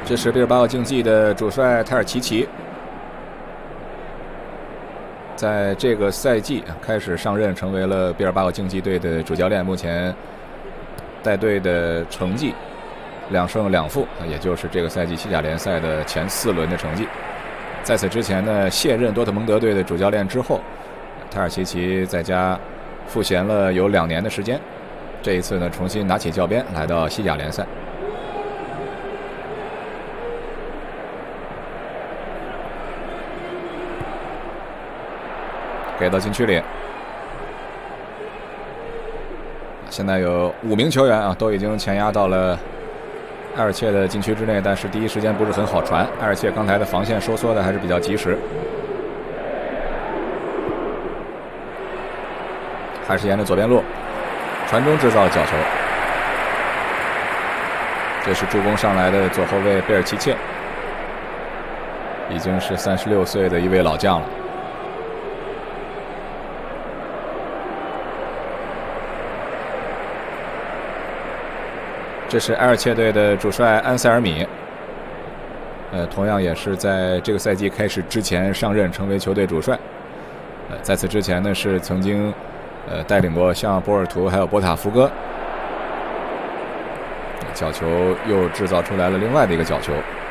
这是毕尔巴鄂竞技的主帅泰尔齐奇，在这个赛季开始上任，成为了毕尔巴鄂竞技队的主教练。目前带队的成绩2胜2负，也就是这个赛季西甲联赛的前4轮的成绩。在此之前呢，卸任多特蒙德队的主教练之后，泰尔齐奇在家赋闲了有2年的时间。这一次呢，重新拿起教鞭，来到西甲联赛。给到禁区里，现在有5名球员啊，都已经前压到了埃尔切的禁区之内，但是第一时间不是很好传。埃尔切刚才的防线收缩的还是比较及时，还是沿着左边路传中制造角球。这是助攻上来的左后卫贝尔齐切，已经是36岁的一位老将了。这是埃尔切队的主帅安塞尔米，同样也是在这个赛季开始之前上任，成为球队主帅。在此之前呢，是曾经带领过像波尔图还有波塔福哥。角球又制造出来了另外的一个角球。